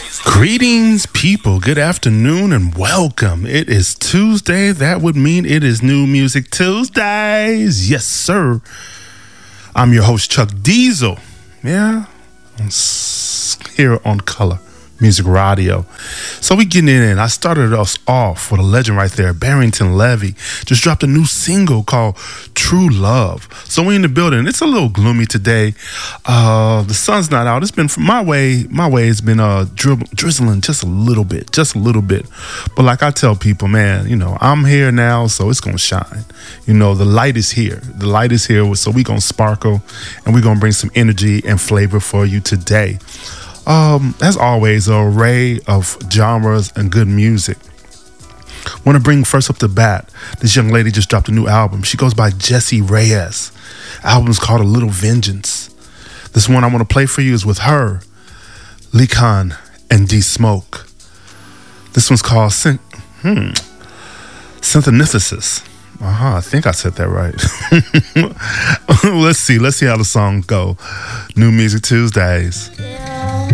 Greetings, people. Good afternoon and welcome. It is Tuesday. That would mean it is New Music Tuesdays. Yes, sir. I'm your host, Chuck Diesel. Yeah, here on Color Music Radio. So we getting in. I started us off with a legend right there. Barrington Levy just dropped a new single called True Love. So we in the building. It's a little gloomy today. The sun's not out. It's been from my way. My way has been drizzling just a little bit. But like I tell people, man, I'm here now, so it's gonna shine. The light is here. So we gonna sparkle, and we gonna bring some energy and flavor for you today. As always, an array of genres and good music. Want to bring first up the bat, this young lady just dropped a new album. She goes by Jessie Reyes. Album's called A Little Vengeance. This one I want to play for you is with her, Lee Khan, and D Smoke. This one's called Synthesis. I think I said that right. Let's see how the song go. New Music Tuesdays.